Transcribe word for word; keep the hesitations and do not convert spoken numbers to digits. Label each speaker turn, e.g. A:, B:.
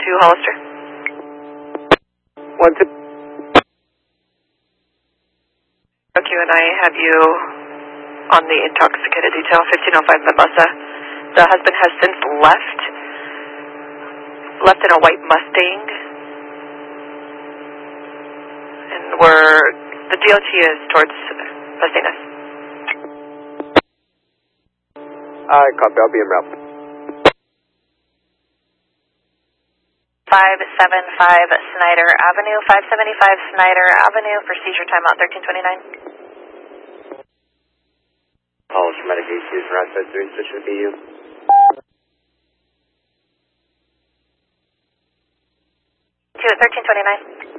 A: to Hollister.
B: One, two.
A: Q and I have you on the intoxicated detail, fifteen oh five Mimosa. The husband has since left, left in a white Mustang, and we're, the D O T is towards Pastenas.
B: Alright, copy, I'll be en route.
A: five seven five Snyder Avenue, five seventy-five Snyder Avenue, procedure timeout thirteen twenty-nine.
B: Hollister medication use for outside three, so should be you.
A: Two at thirteen twenty-nine.